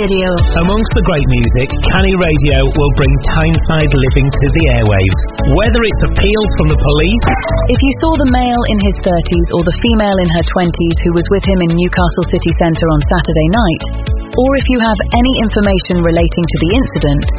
Radio. Amongst the great music, Canny Radio will bring Tyneside living to the airwaves. Whether it's appeals from the police... If you saw the male in his 30s or the female in her 20s who was with him in Newcastle city centre on Saturday night, or if you have any information relating to the incident,